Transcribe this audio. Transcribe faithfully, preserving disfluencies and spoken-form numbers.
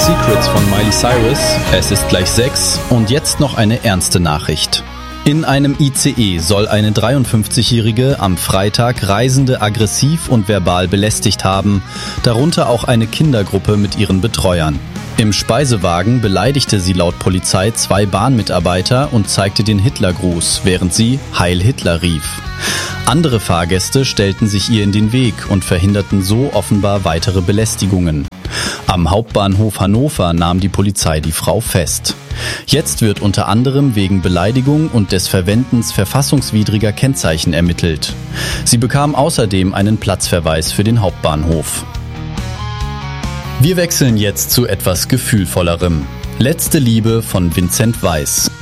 Secrets von Miley Cyrus. Es ist gleich sechs und jetzt noch eine ernste Nachricht. In einem I C E soll eine dreiundfünfzigjährige am Freitag Reisende aggressiv und verbal belästigt haben, darunter auch eine Kindergruppe mit ihren Betreuern. Im Speisewagen beleidigte sie laut Polizei zwei Bahnmitarbeiter und zeigte den Hitlergruß, während sie Heil Hitler rief. Andere Fahrgäste stellten sich ihr in den Weg und verhinderten so offenbar weitere Belästigungen. Am Hauptbahnhof Hannover nahm die Polizei die Frau fest. Jetzt wird unter anderem wegen Beleidigung und des Verwendens verfassungswidriger Kennzeichen ermittelt. Sie bekam außerdem einen Platzverweis für den Hauptbahnhof. Wir wechseln jetzt zu etwas Gefühlvollerem. Letzte Liebe von Vincent Weiss.